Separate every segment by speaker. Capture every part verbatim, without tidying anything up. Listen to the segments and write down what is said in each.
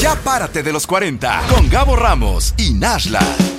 Speaker 1: Ya párate de los cuarenta con Gabo Ramos y Nashla.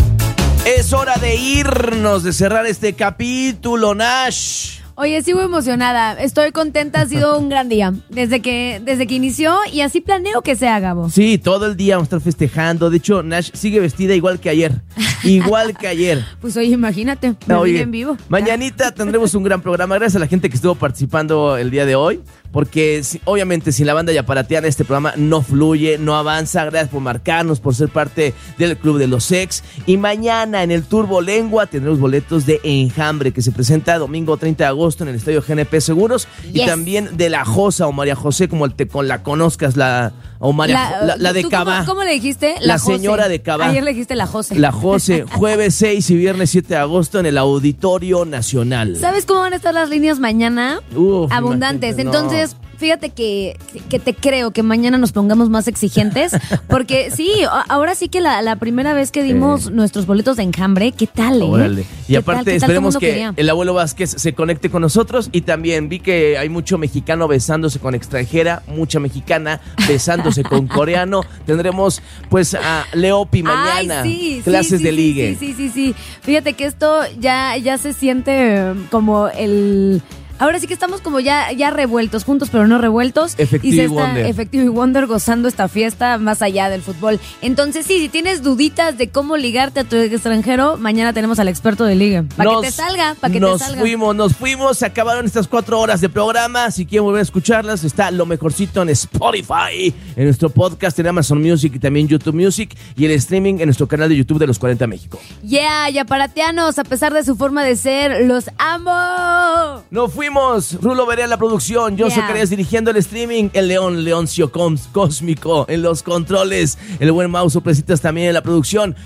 Speaker 2: Es hora de irnos, de cerrar este capítulo, Nash.
Speaker 3: Oye, sigo emocionada, estoy contenta, ha sido un gran día desde que, desde que inició y así planeo que sea, Gabo.
Speaker 2: Sí, todo el día vamos a estar festejando. De hecho, Nash sigue vestida igual que ayer. Igual que ayer.
Speaker 3: Pues oye, imagínate, me
Speaker 2: Oye,
Speaker 3: vi en vivo.
Speaker 2: Mañanita tendremos un gran programa. Gracias a la gente que estuvo participando el día de hoy. Porque si, obviamente sin la banda yaparateana este programa no fluye, no avanza. Gracias por marcarnos, por ser parte del Club de los Ex. Y mañana en el Turbo Lengua tendremos boletos de Enjambre, que se presenta domingo treinta de agosto en el Estadio G N P Seguros. Yes. Y también de La Josa o María José, como te, con la conozcas, la o María, la, la, la de Cabá.
Speaker 3: Cómo, ¿Cómo le dijiste?
Speaker 2: La, la señora de Cabá.
Speaker 3: Ayer le dijiste la José.
Speaker 2: La José, jueves seis y viernes siete de agosto en el Auditorio Nacional.
Speaker 3: ¿Sabes cómo van a estar las líneas mañana? Uf, abundantes. No. Entonces, fíjate que, que te creo que mañana nos pongamos más exigentes, porque sí, ahora sí que la, la primera vez que dimos eh. nuestros boletos de Enjambre, ¿qué tal, eh?
Speaker 2: Órale. Y aparte
Speaker 3: tal,
Speaker 2: esperemos que
Speaker 3: quería?
Speaker 2: el abuelo Vázquez se conecte con nosotros, y también vi que hay mucho mexicano besándose con extranjera, mucha mexicana besándose con coreano. Tendremos pues a Leopi mañana,
Speaker 3: Ay, sí,
Speaker 2: clases
Speaker 3: sí, sí,
Speaker 2: de ligue.
Speaker 3: Sí, sí, sí, sí. Fíjate que esto ya, ya se siente como el... Ahora sí que estamos como ya, ya revueltos, juntos pero no revueltos.
Speaker 2: Efectivo
Speaker 3: y se
Speaker 2: y
Speaker 3: está
Speaker 2: Wonder.
Speaker 3: Efectivo y Wonder gozando esta fiesta más allá del fútbol. Entonces sí, si tienes duditas de cómo ligarte a tu extranjero, mañana tenemos al experto de ligue. Para que te salga, para que te salga.
Speaker 2: Nos fuimos, nos fuimos, se acabaron estas cuatro horas de programa. Si quieren volver a escucharlas, está lo mejorcito en Spotify, en nuestro podcast, en Amazon Music y también YouTube Music, y el streaming en nuestro canal de YouTube de Los cuarenta México.
Speaker 3: Yeah, yaparateanos, a pesar de su forma de ser, los amo.
Speaker 2: Nos fuimos. Rulo Berea en la producción, yo
Speaker 3: Yeah.
Speaker 2: Zacarías dirigiendo el streaming, el León Leoncio Cósmico en los controles, el buen Mau Sorpresitas también en la producción.